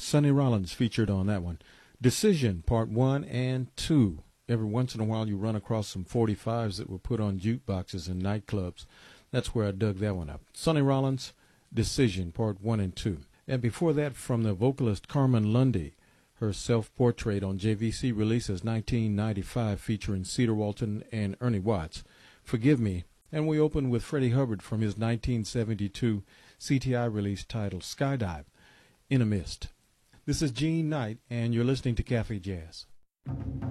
Sonny Rollins featured on that one. Decision, Part 1 and 2. Every once in a while you run across some 45s that were put on jukeboxes in nightclubs. That's where I dug that one up. Sonny Rollins, Decision, Part 1 and 2. And before that, from the vocalist Carmen Lundy, her self-portrait on JVC releases 1995 featuring Cedar Walton and Ernie Watts, Forgive Me. And we open with Freddie Hubbard from his 1972 CTI release titled Skydive, In a Mist. This is Gene Knight, and you're listening to Cafe Jazz.